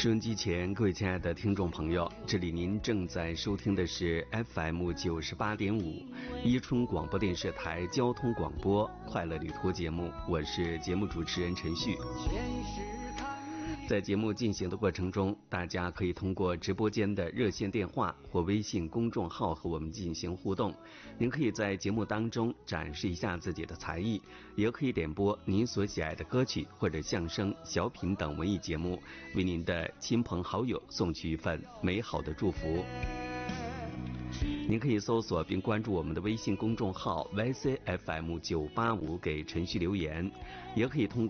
收音机前，各位亲爱的听众朋友，这里您正在收听的是 FM98.5伊春广播电视台交通广播快乐旅途节目，我是节目主持人陈旭。在节目进行的过程中，大家可以通过直播间的热线电话或微信公众号和我们进行互动。您可以在节目当中展示一下自己的才艺，也可以点播您所喜爱的歌曲或者相声、小品等文艺节目，为您的亲朋好友送去一份美好的祝福。您可以搜索并关注我们的微信公众号 YCFM985给陈旭留言，也可以通过